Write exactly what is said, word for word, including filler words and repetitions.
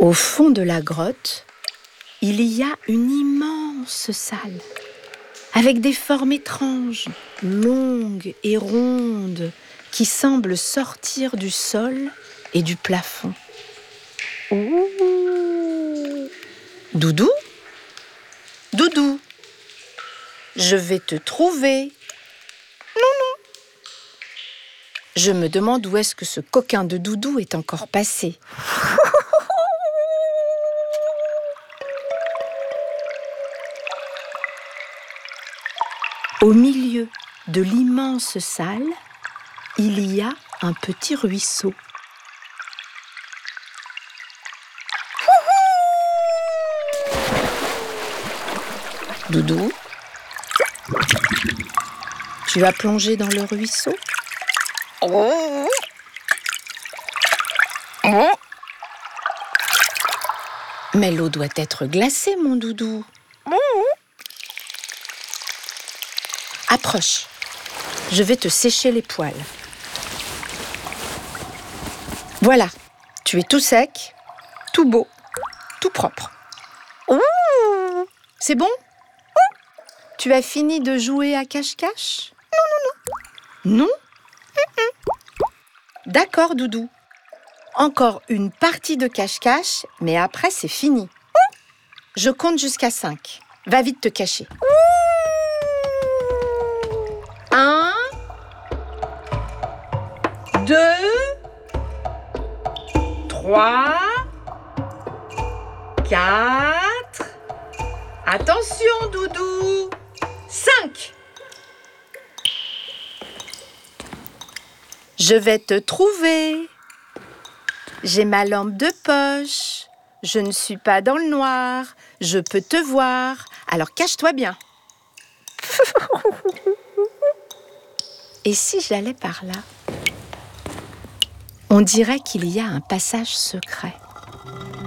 Au fond de la grotte, il y a une immense salle, avec des formes étranges, longues et rondes, qui semblent sortir du sol et du plafond. Ouh. Doudou ? Doudou, je vais te trouver. Non, non. Je me demande où est-ce que ce coquin de Doudou est encore passé. Au milieu de l'immense salle, il y a un petit ruisseau. Doudou, tu vas plonger dans le ruisseau ? Mais l'eau doit être glacée, mon Doudou. Approche, je vais te sécher les poils. Voilà, tu es tout sec, tout beau, tout propre. C'est bon ? Tu as fini de jouer à cache-cache ? Non, non, non. Non ? D'accord, Doudou. Encore une partie de cache-cache, mais après c'est fini. Je compte jusqu'à cinq. Va vite te cacher. Un, deux, trois, quatre. Attention, Doudou. Cinq. Je vais te trouver. J'ai ma lampe de poche. Je ne suis pas dans le noir. Je peux te voir. Alors cache-toi bien. Et si j'allais par là ? On dirait qu'il y a un passage secret.